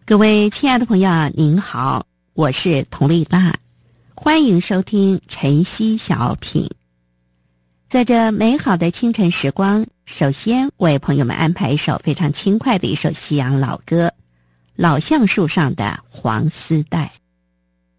各位亲爱的朋友，您好，我是佟丽娜，欢迎收听晨曦小品。在这美好的清晨时光，首先为朋友们安排一首非常轻快的一首西洋老歌，老橡树上的黄丝带。